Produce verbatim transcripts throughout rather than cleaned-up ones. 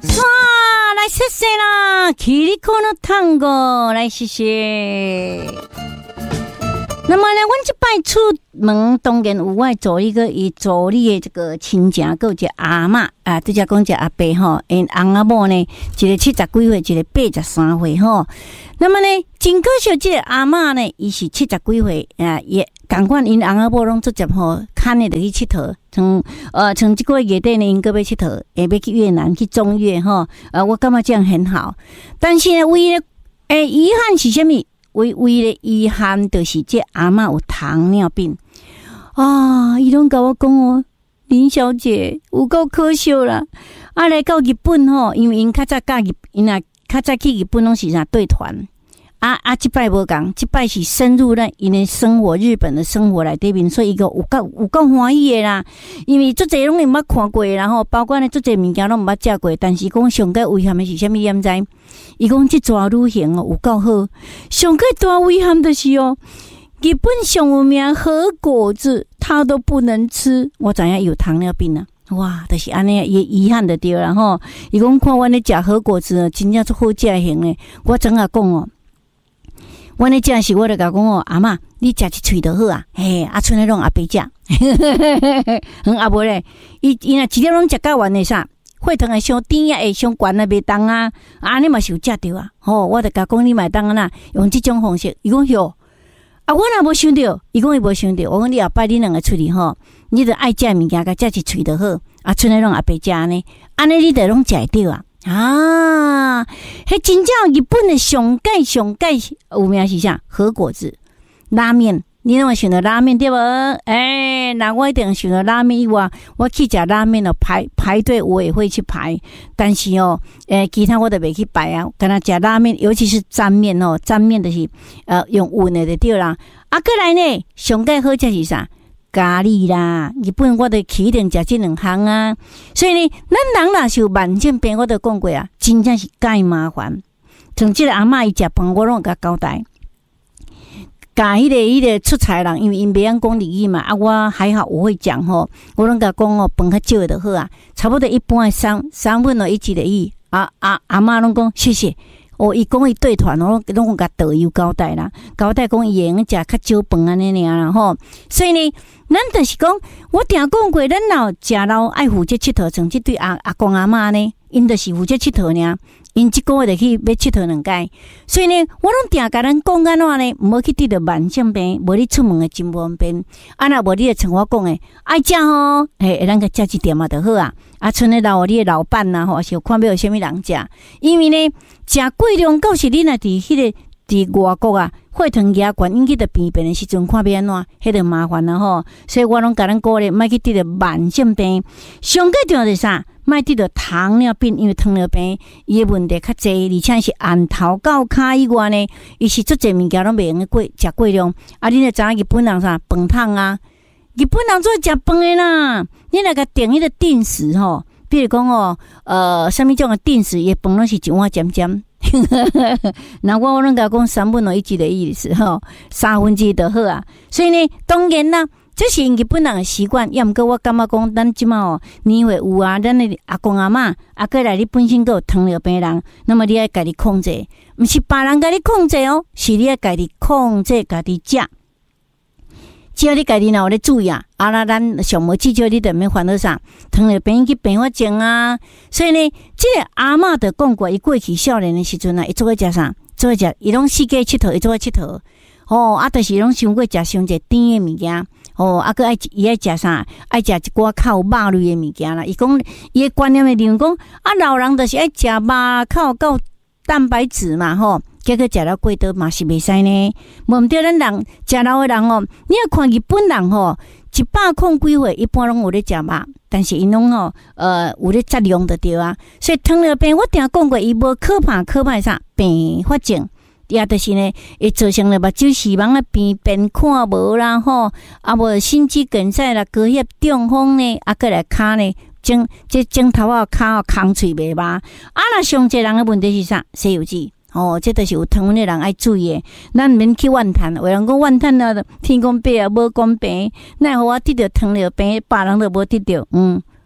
唰，来谢谢啦，起立可能tango来谢谢。那么呢，我这摆出门当然有我做一个以做你的这个亲情，还有一个阿嬷啊，拄则讲一个阿伯吼，因翁仔某呢，一个七十几岁，一个八十三岁吼。那么呢，真可惜，这个阿嬷呢，伊是七十几岁啊，也同款因翁仔某拢直接吼，牵的就去佚佗。从呃从这个月底呢，因个要佚佗，也要去越南去中越吼。呃，我感觉这样很好，但是呢，唯一诶遗憾是啥物？唯唯的遗憾就是这阿嬷有糖尿病啊！伊拢甲我讲哦，林小姐有够可惜啦！啊，来到日本吼，因为因较早甲日，因啊较早去日本拢是啥对团啊啊！这摆无共，这摆是深入咱因的生活，日本的生活来对面，所以伊个有够有够欢喜的啦！因为足侪拢会捌看过，然后包括呢足侪物件拢毋捌食过，但是讲上个遗憾的是啥物？你毋知？伊讲这抓旅行哦有够好，上个大遗憾的是哦，日本上有名核果子他都不能吃，我知影有糖尿病啊！哇，就是安尼也遗憾的对啦吼。伊讲看阮咧食核果子，真正足好食型诶。我怎啊讲哦？阮咧食是我咧甲讲哦，阿嬷你食一喙就好啊，嘿，啊剩诶拢阿伯食，嗯啊无咧，伊伊若一粒拢食到完诶啥？血糖会伤低啊，会伤悬啊，袂当啊，啊你嘛是有食着啊，吼，我就甲讲你嘛当啊，用即种方式，伊讲哟，啊我若无想着，伊讲伊无想着，我讲你后摆你两个出去吼，你着爱食物件，甲食一喙就好，啊剩诶拢阿伯食呢，安尼你着拢食会着啊，啊，迄真正日本诶上界上界有名是啥？和果子拉面。你那么想到拉面对无？哎，那我一定想到拉面以外，我去食拉面哦，排排队我也会去排，但是哦，诶，其他我都袂去排啊。跟他食拉面，尤其是沾面哦，沾面就是呃用温的就对啦。啊，过来呢，上界好食是啥？咖喱啦，日本我都去一定食这两项啊。所以呢，咱人若是有慢性病，我都讲过啊，真正是介麻烦。从这个阿嬷伊食饭，我拢甲交代。甲迄个迄个出菜人，因为因袂晓讲日语嘛，啊，我还好我会讲吼，我拢甲讲哦，饭较少就好啊，差不多一般的三三分哦，一一个亿，啊啊阿嬷拢讲谢谢，哦，伊讲伊对团哦，拢甲导游交代啦，交代讲伊会用食较少饭安尼尔啦吼，所以呢，咱就是讲，我定讲过，咱老食老爱负责佚佗，像即对阿阿公阿嬷呢，因就是负责佚佗尔。因即个月就去要佚佗两届，所以呢，我拢定甲咱讲安怎呢？毋好去得着慢性病，无你出门诶真方便。啊，若无你就像我讲诶，爱食吼，嘿，咱个食一点嘛就好啊。啊，剩诶老你诶老板呐吼，是看要有啥物人食，因为呢，食贵量到是你若伫迄个伫外国啊，血糖压悬，引起着病变诶时阵，看要安怎，迄就麻烦啦吼。所以我拢甲咱鼓励，莫去得着慢性病。上个重要是啥？莫得着糖尿病，因为糖尿病伊诶问题较济，而且是按头到骹以外呢，伊是足侪物件拢袂用过食过量。啊，你著知影日本人啥饭桶啊？日本人做食饭诶啦，你若甲定迄个定时吼，比如讲哦，呃，啥物种诶定时，伊饭拢是一碗尖尖。那我我拢甲讲三分哦，一一的意思吼，三分之一就好啊。所以呢，当然啦。这是日本人的习惯，也毋过我感觉讲，咱即马哦，年岁有啊，咱的阿公阿嬷，啊，过来你本身个有糖尿病人，那么你要家己控制，毋是别人家己控制哦，是你要家己控制家己食。只要你家己若有咧注意啊，啊啦，咱上无至少你著免烦恼啥，糖尿病去病发症啊。所以呢，这个阿嬷著讲过，伊过去少年的时阵啊，伊做伙食啥？做伙食，伊拢四界佚佗，伊做伙佚佗。哦，啊，就是拢想过食伤济甜的物件。哦，啊，佮爱伊爱食啥？爱食一寡较有肉类的物件啦。伊讲伊的观念的认为讲，啊，老人就是爱食肉，较有够蛋白质嘛，吼。结果食了过多嘛是袂使呢。无毋对，咱人食老的人哦，你要看日本人吼，一百空几岁一般拢有咧食肉，但是因拢吼呃有咧质量就对啊。所以糖尿病我定讲过，伊无可怕可怕啥并发症。也就是呢，会造成了目睭视网啊变变看无啦吼，啊无心肌梗塞啦、高血中风呢，啊过来骹呢，整这整头啊骹哦空喙袂麻，啊若上济人的问题是啥？西游记哦，这都是有糖分的人爱注意的，咱毋免去怨叹，有人讲怨叹啊，天公伯啊无公平，奈何我得着糖尿病，别人都无得着，嗯。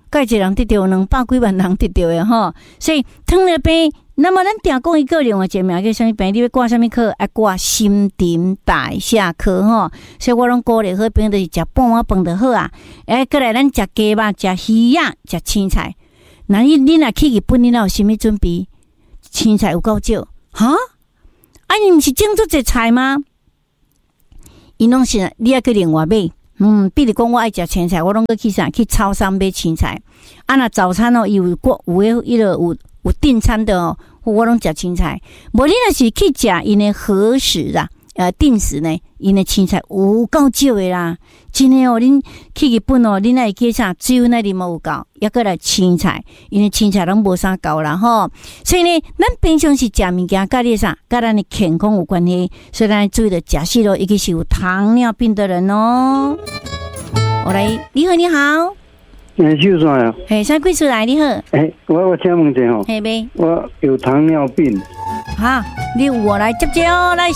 介济人得到两百几万人得到的吼，所以糖尿病。那么咱定讲一个另外一个名叫什么病？你要挂什么科？爱挂新陈代谢科吼。所以我拢鼓励好朋友就是食半碗饭就好啊。哎，过来咱食鸡肉、食鱼啊、食青菜。那你你若去日本，你若有啥物准备？青菜有够少，哈？啊，你毋是种足济菜吗？伊拢是你要去另外买。嗯，比如讲我爱食青菜，我拢去去啥？去超商买青菜。啊，那早餐哦，有过有诶，伊个有。有订餐的哦，我拢食青菜。无你若是去食因的和食啦，呃，定时呢，因的青菜有够少的啦。真诶哦，恁去日本哦，恁来去啥水那里无有够，抑过来青菜，因的青菜拢无啥够啦吼。所以呢，咱平常是食物件，甲你啥，甲咱的健康有关系，所以咱注意着食食咯，尤其是有糖尿病的人哦。我来，你好，你好。 诶，秀山啊！ 嘿，啥贵出来？你好。 诶，我我请问一下吼。 嘿呗。 我有糖尿病。 哈，你我来接接哦，来